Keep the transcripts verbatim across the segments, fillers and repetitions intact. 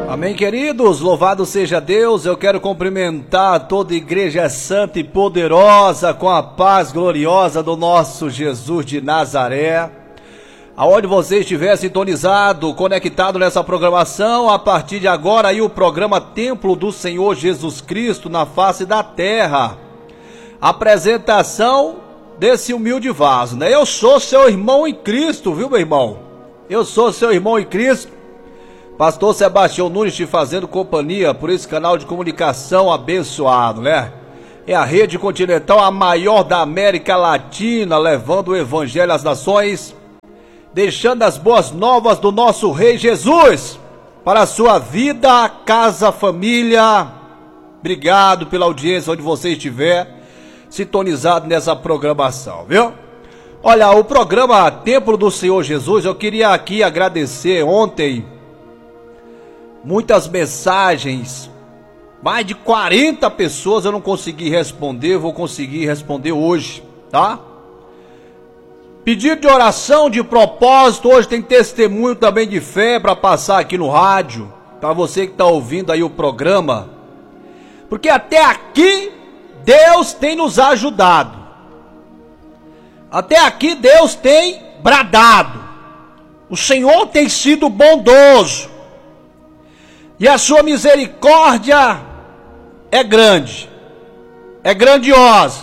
Amém, queridos, louvado seja Deus. Eu quero cumprimentar toda a igreja santa e poderosa com a paz gloriosa do nosso Jesus de Nazaré. Aonde você estiver sintonizado, conectado nessa programação, a partir de agora aí o programa Templo do Senhor Jesus Cristo na face da terra. Apresentação desse humilde vaso, né? Eu sou seu irmão em Cristo, viu, meu irmão? Eu sou seu irmão em Cristo. Pastor Sebastião Nunes te fazendo companhia por esse canal de comunicação abençoado, né? É a Rede Continental, a maior da América Latina, levando o evangelho às nações, deixando as boas novas do nosso Rei Jesus para a sua vida, casa, família. Obrigado pela audiência onde você estiver sintonizado nessa programação, viu? Olha, o programa Templo do Senhor Jesus, eu queria aqui agradecer ontem. Muitas mensagens, mais de quarenta pessoas eu não consegui responder, vou conseguir responder hoje, tá? Pedido de oração, de propósito, hoje tem testemunho também de fé para passar aqui no rádio, para você que está ouvindo aí o programa, porque até aqui Deus tem nos ajudado, até aqui Deus tem bradado, o Senhor tem sido bondoso, e a sua misericórdia é grande, é grandiosa.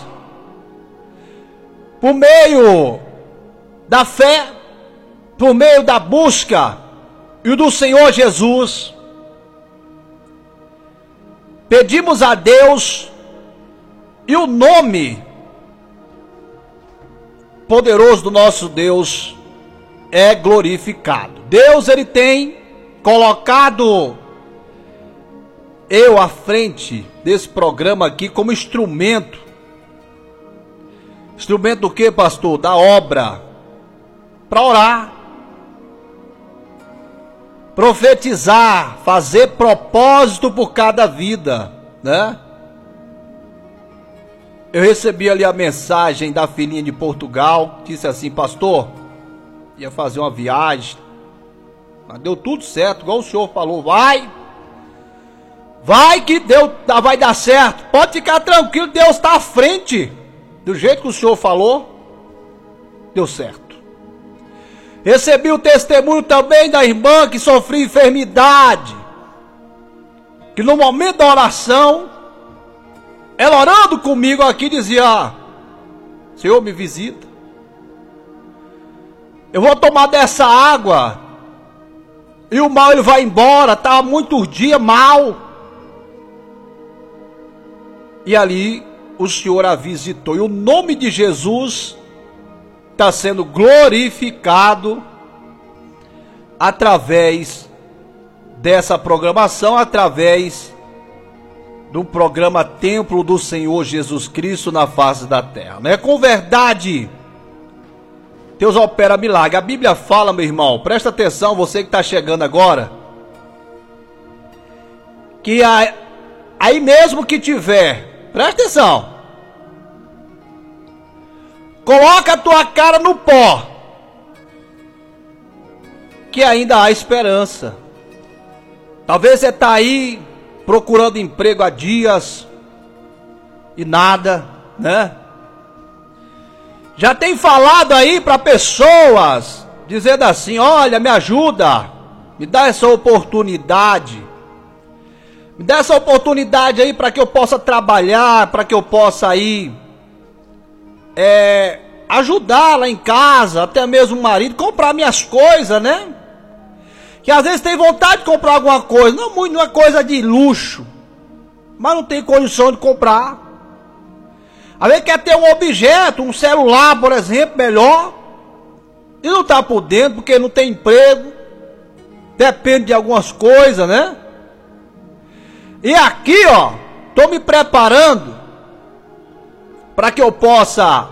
Por meio da fé, por meio da busca e do Senhor Jesus, pedimos a Deus e o nome poderoso do nosso Deus é glorificado. Deus, ele tem colocado eu à frente desse programa aqui como instrumento. Instrumento do que, pastor? Da obra. Para orar, profetizar, fazer propósito por cada vida, né? Eu recebi ali a mensagem da filhinha de Portugal, disse assim: pastor, ia fazer uma viagem, mas deu tudo certo, igual o senhor falou, vai, vai que deu, vai dar certo, pode ficar tranquilo, Deus está à frente, do jeito que o senhor falou, deu certo. Recebi o testemunho também da irmã que sofreu enfermidade, que no momento da oração, ela orando comigo aqui dizia: Senhor, me visita, eu vou tomar dessa água e o mal ele vai embora, estava muitos dias mal. E ali o Senhor a visitou, e o nome de Jesus está sendo glorificado através dessa programação, através do programa Templo do Senhor Jesus Cristo na face da terra, né? Com verdade, Deus opera milagre. A Bíblia fala, meu irmão, presta atenção, você que está chegando agora, que a, aí mesmo que tiver, presta atenção, coloca a tua cara no pó, que ainda há esperança. Talvez você está aí procurando emprego há dias e nada, né? Já tem falado aí para pessoas, dizendo assim: olha, me ajuda, me dá essa oportunidade, me dá essa oportunidade aí para que eu possa trabalhar, para que eu possa ir é, ajudar lá em casa, até mesmo o marido, comprar minhas coisas, né? Que às vezes tem vontade de comprar alguma coisa, não muito, não é coisa de luxo, mas não tem condição de comprar. Às vezes quer ter um objeto, um celular, por exemplo, melhor, e não está podendo porque não tem emprego, depende de algumas coisas, né? E aqui, ó, estou me preparando para que eu possa,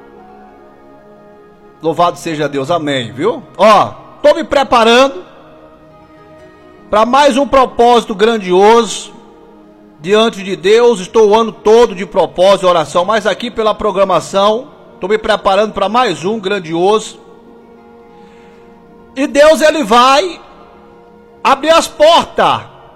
louvado seja Deus, amém, viu? Ó, estou me preparando para mais um propósito grandioso diante de Deus. Estou o ano todo de propósito e oração, mas aqui pela programação estou me preparando para mais um grandioso. E Deus, ele vai abrir as portas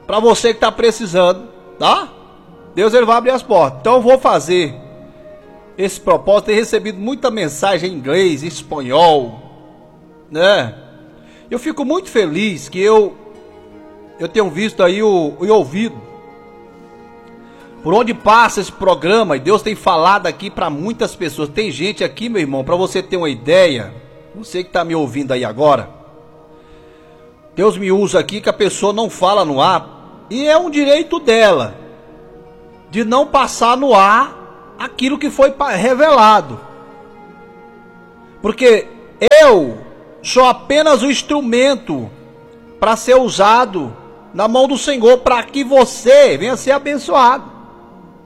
para você que está precisando, tá? Deus ele vai abrir as portas. Então eu vou fazer esse propósito. Tenho recebido muita mensagem em inglês, em espanhol, né? Eu fico muito feliz que eu eu tenho visto aí o, e ouvido por onde passa esse programa, e Deus tem falado aqui para muitas pessoas. Tem gente aqui, meu irmão, para você ter uma ideia, você que está me ouvindo aí agora, Deus me usa aqui que a pessoa não fala no ar, e é um direito dela de não passar no ar aquilo que foi revelado, porque eu sou apenas o instrumento para ser usado na mão do Senhor, para que você venha ser abençoado.